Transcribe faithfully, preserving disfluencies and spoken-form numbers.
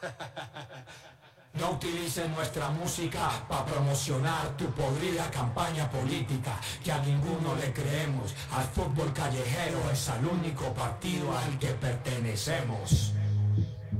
No utilices nuestra música para promocionar tu podrida campaña política, que a ninguno le creemos. Al fútbol callejero es al único partido al que pertenecemos.